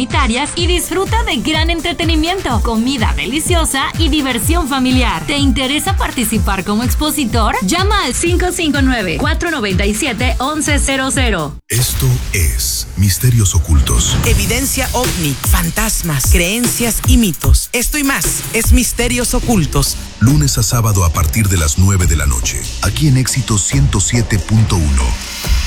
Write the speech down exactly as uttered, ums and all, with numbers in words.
comunitarias y disfruta de gran entretenimiento, comida deliciosa y diversión familiar. ¿Te interesa participar como expositor? Llama al cinco cinco nueve, cuatro nueve siete, once cero cero. Esto es Misterios Ocultos. Evidencia ovni, fantasmas, creencias y mitos. Esto y más es Misterios Ocultos. Lunes a sábado a partir de las nueve de la noche. Aquí en Éxito ciento siete punto uno.